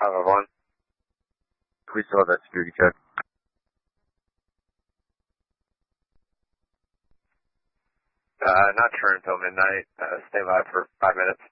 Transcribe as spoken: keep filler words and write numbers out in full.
five oh one. We still have that security check. Uh, not sure until midnight. Uh, stay live for five minutes.